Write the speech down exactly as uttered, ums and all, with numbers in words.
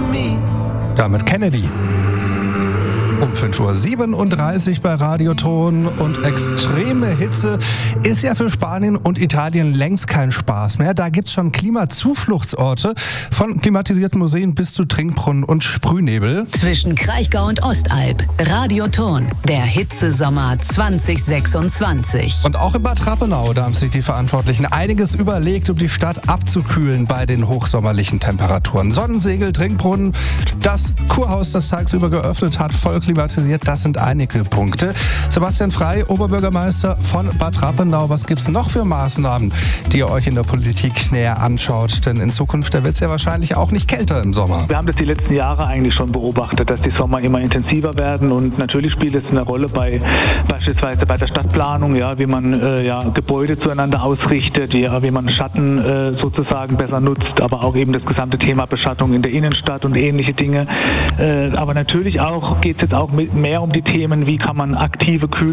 Damit Kennedy. Um fünf Uhr siebenunddreißig bei Radioton und extreme Hitze ist ja für Spanien und Italien längst kein Spaß mehr. Da gibt's schon Klimazufluchtsorte, von klimatisierten Museen bis zu Trinkbrunnen und Sprühnebel. Zwischen Kraichgau und Ostalb, Radioton, der Hitzesommer zwanzig sechsundzwanzig. Und auch in Bad Rappenau, da haben sich die Verantwortlichen einiges überlegt, um die Stadt abzukühlen bei den hochsommerlichen Temperaturen. Sonnensegel, Trinkbrunnen, das Kurhaus, das tagsüber geöffnet hat, voll klimatisiert, das sind einige Punkte. Sebastian Frey, Oberbürgermeister von Bad Rappenau, was gibt's noch für Maßnahmen, die ihr euch in der Politik näher anschaut? Denn in Zukunft, da wird's ja wahrscheinlich auch nicht kälter im Sommer. Wir haben das die letzten Jahre eigentlich schon beobachtet, dass die Sommer immer intensiver werden und natürlich spielt es eine Rolle bei beispielsweise bei der Stadtplanung, ja, wie man äh, ja, Gebäude zueinander ausrichtet, ja, wie man Schatten äh, sozusagen besser nutzt, aber auch eben das gesamte Thema Beschattung in der Innenstadt und ähnliche Dinge. Äh, aber natürlich auch geht es jetzt auch mit mehr um die Themen, wie kann man aktive Kühl